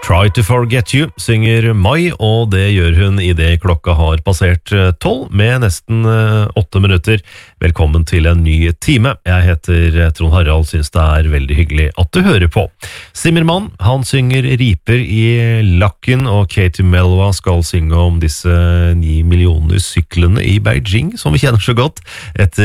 Try to forget you, synger Mai, og det gjør hun i det klokka har passert 12 med nesten 8 minutter. Velkommen til en ny time. Jeg heter Trond Harald, synes det er veldig hyggelig at du hører på. Zimmermann, han synger riper i lakken, og Katie Melua skal synge om disse 9 millioner syklene i Beijing, som vi kjenner så godt, etter